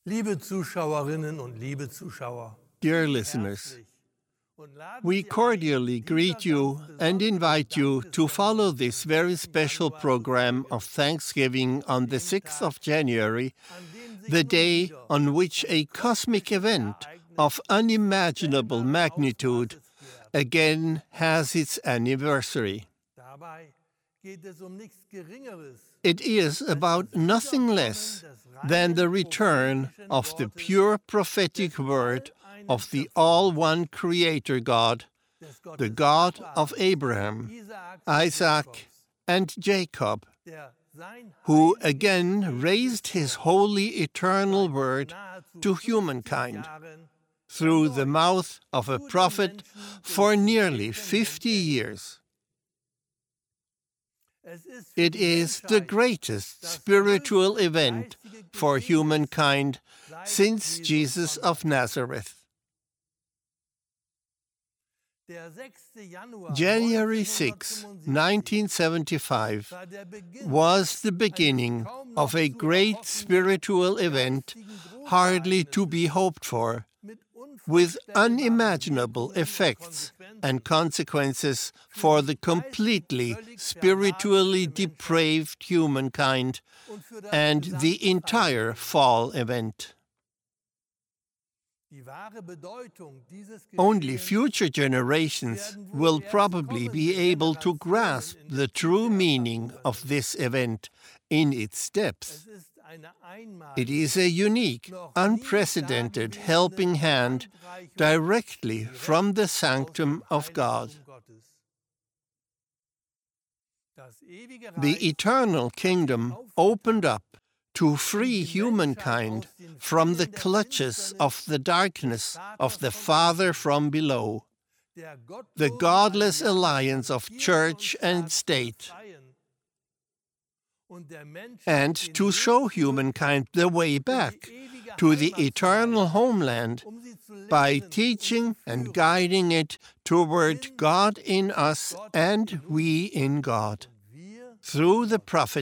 Liebe Zuschauerinnen und liebe Zuschauer, Dear listeners, we cordially greet you and invite you to follow this very special program of Thanksgiving on the 6th of January, the day on which a cosmic event of unimaginable magnitude again has its anniversary. It is about nothing less than the return of the pure prophetic word of the all-one Creator God, the God of Abraham, Isaac, and Jacob, who again raised his holy eternal word to humankind through the mouth of a prophet for nearly 50 years. It is the greatest spiritual event for humankind since Jesus of Nazareth. January 6, 1975 was the beginning of a great spiritual event hardly to be hoped for, with unimaginable effects and consequences for the completely spiritually depraved humankind and the entire fall event. Only future generations will probably be able to grasp the true meaning of this event in its depth. It is a unique, unprecedented helping hand directly from the sanctum of God. The eternal kingdom opened up to free humankind from the clutches of the darkness of the Father from below, the godless alliance of church and state, and to show humankind the way back to the eternal homeland by teaching and guiding it toward God in us and we in God, through the prophet